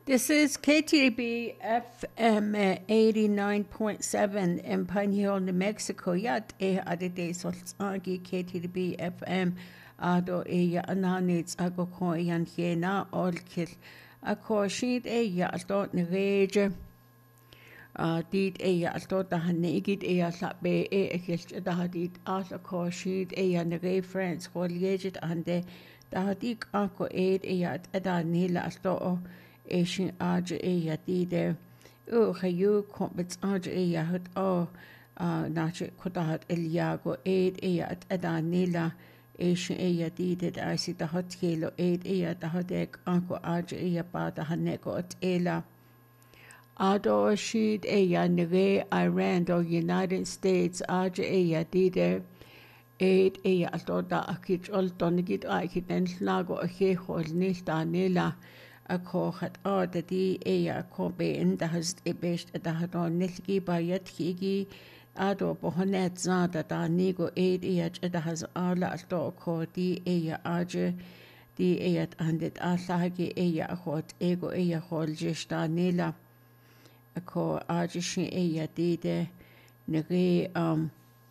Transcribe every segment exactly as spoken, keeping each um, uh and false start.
This is K T B F M eighty-nine point seven in Pine Hill, New Mexico. Yat e adede soltsagi K T B F M ado e ya ananits ago ko yan hiena olkil ako shid e ya alto ngeje a dit e ya alto da hanegit e ya sabe e ekil da hadit asa ko shid e ya nge friends ko liejit ande da hadik ako e e ya ada nila alto Asian Aja Eya Dide U Hayu Compets Aja Eya Hut O Nache Kodahat Eliago Aid Eya at Adanila Asian Eya Dide I see the hot kilo Aid Eya the Hodek Uncle Aja Eya Bada Haneko at Ela Ado Shid Eya Neve Iran do United States Aja Eya Dide Aid Eya Altoda Akich Ol Donigit Akit and Slago Ahe Hol Nilta Nila Ako hat o da di eya ko be in da has e best da hat on nilgi ba yat higi ado bohonet za da da nigo eid eya da has ala alto ko di eya aje di eya andet asagi eya hot ego eya hol jesta nila ako aje shi eya di de nege um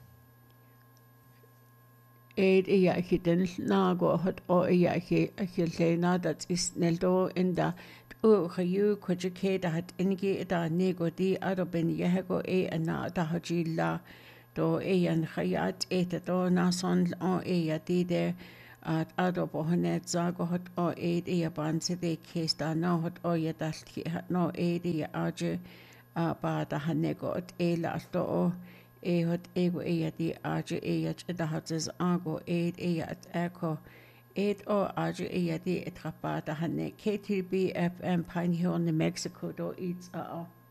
Eid eya hidden nago hot o eya he hilena that is neldo in the u hayu kujike da hat ingi da nego di aroben yehego e ana da hajilla do eyan hayat et do nason o eya di de at ado bohnet zago hot o eid eya banse de case da no hot o ya dal hat no eid eya aje ba da hanego at ela to o e hot ego eya di aje eya da hatzes ago eid eya at echo eight o aje eya di etrapa da hane K T B F M Pine Hill, New Mexico do eats a